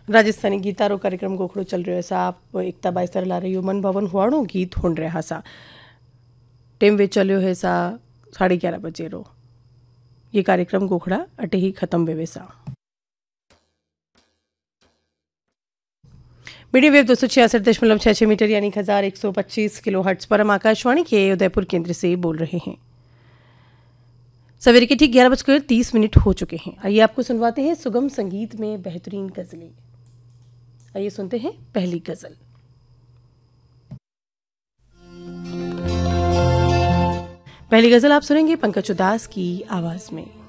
राजस्थानी गीतारो कार्यक्रम गोखड़ो चल रह्यो है सा। आप एकता बाई सर ला रही हो मन भवन हुआणो गीत होन रहा सा। टेम वे चलियो है सा 11:30 बजे रो। ये कार्यक्रम गोखड़ा अटे ही खत्म वेवे सा। मीडियम वेव 266.66 मीटर यानी 1125 किलो हर्ट्ज पर हम आकाशवाणी के उदयपुर केंद्र से बोल रहे हैं। सवेरे के ठीक 11:30 हो चुके हैं। आइए आपको सुनवाते हैं सुगम संगीत में बेहतरीन गजलें। आइए सुनते हैं पहली गजल। पहली गजल आप सुनेंगे पंकज उदास की आवाज में।